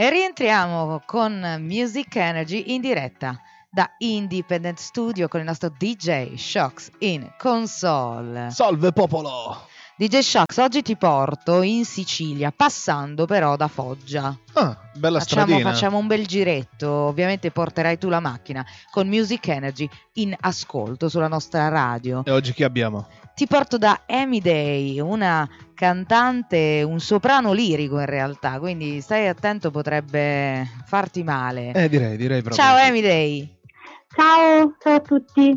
E rientriamo con Music Energy in diretta da Independent Studio con il nostro DJ Shocks in console. Salve popolo! DJ Shocks, oggi ti porto in Sicilia, passando però da Foggia. Bella stradina. Facciamo un bel giretto, ovviamente porterai tu la macchina con Music Energy in ascolto sulla nostra radio. E oggi chi abbiamo? Ti porto da Amy Day, una cantante, un soprano lirico in realtà, quindi stai attento, potrebbe farti male. Direi proprio. Ciao Amy Day. Ciao a tutti.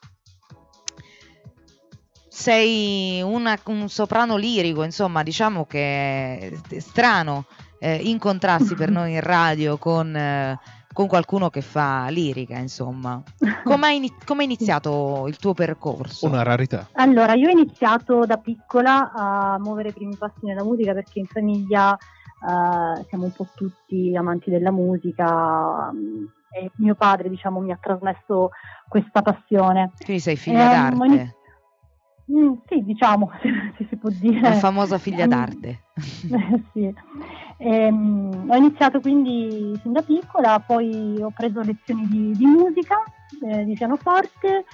Sei un soprano lirico, insomma, diciamo che è strano incontrarsi per noi in radio con qualcuno che fa lirica, insomma. Come è iniziato il tuo percorso? Una rarità. Allora, io ho iniziato da piccola a muovere i primi passi nella musica perché in famiglia siamo un po' tutti amanti della musica e mio padre, diciamo, mi ha trasmesso questa passione. Quindi sei figlia d'arte? Sì, diciamo, se si può dire. La famosa figlia d'arte. Sì. Ho iniziato quindi sin da piccola, poi ho preso lezioni di musica, di pianoforte,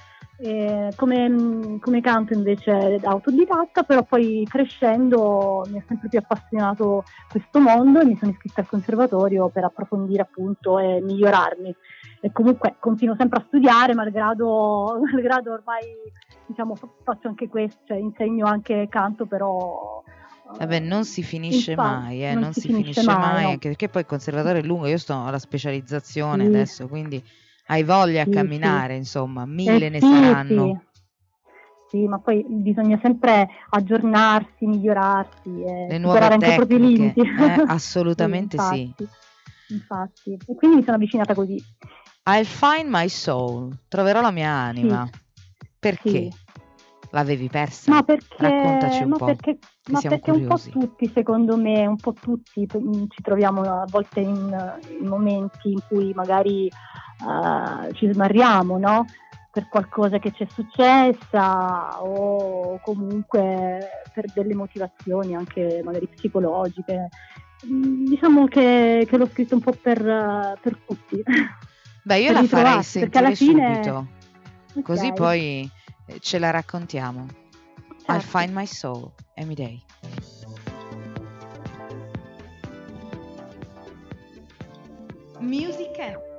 come canto invece da autodidatta, però poi crescendo mi ha sempre più appassionato questo mondo e mi sono iscritta al conservatorio per approfondire appunto e migliorarmi. E comunque continuo sempre a studiare, malgrado ormai, diciamo, faccio anche questo, cioè insegno anche canto, però vabbè, non si finisce mai, non si finisce mai, no. Anche perché poi il conservatorio è lungo, io sto alla specializzazione sì. adesso, quindi hai voglia a camminare, sì. Insomma, mille ne sì, saranno. Sì, ma poi bisogna sempre aggiornarsi, migliorarsi e le nuove superare anche i propri limiti. Assolutamente sì. Infatti, e quindi mi sono avvicinata così. I'll find my soul, troverò la mia anima. Sì. Perché? Sì. L'avevi persa? Ma perché, Raccontaci un po'. Perché un po' tutti, secondo me, ci troviamo a volte in momenti in cui magari ci smarriamo, no? Per qualcosa che ci è successa o comunque per delle motivazioni anche magari psicologiche. Diciamo che l'ho scritto un po' per tutti. Beh, io la farei sentire alla fine, subito, okay. Così poi ce la raccontiamo. Certo. I'll find my soul, Amy Day. Music